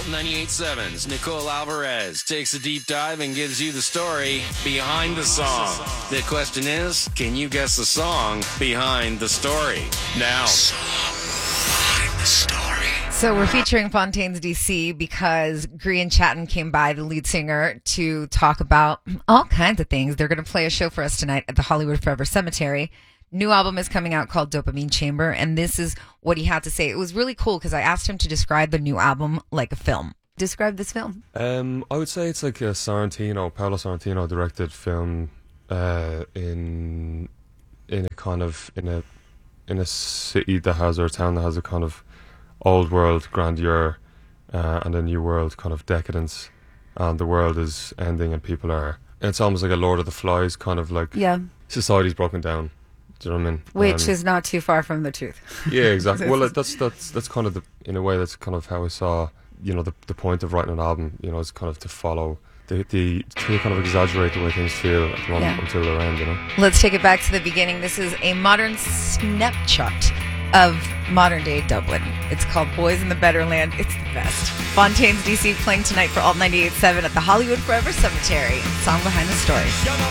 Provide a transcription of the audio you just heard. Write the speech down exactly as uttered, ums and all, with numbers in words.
Alt ninety-eight point seven's Nicole Alvarez takes a deep dive and gives you the story behind the song. The question is, can you guess the song behind the story? Now, behind the story. So we're featuring Fontaines D C because Grian Chatton came by, the lead singer, to talk about all kinds of things. They're going to play a show for us tonight at the Hollywood Forever Cemetery. New album is coming out called Dopamine Chamber, and this is what he had to say. It was really cool because I asked him to describe the new album like a film. Describe this film. Um, I would say it's like a Sorrentino, Paolo Sorrentino directed film uh, in in a kind of in a in a city that has, or a town that has, a kind of old world grandeur uh, and a new world kind of decadence, and the world is ending and people are. It's almost like a Lord of the Flies kind of like. Yeah. Society's broken down. Do you know what I mean? Which um, is not too far from the truth. Yeah, exactly. Well, that's that's that's kind of the, in a way, that's kind of how I saw, you know, the the point of writing an album. You know, is kind of to follow the the to kind of exaggerate the way things feel at the moment, yeah, until their end. You know. Let's take it back to the beginning. This is a modern snapshot of modern day Dublin. It's called Boys in the Better Land. It's the best. Fontaines D C playing tonight for Alt ninety-eight point seven at the Hollywood Forever Cemetery. Song behind the story.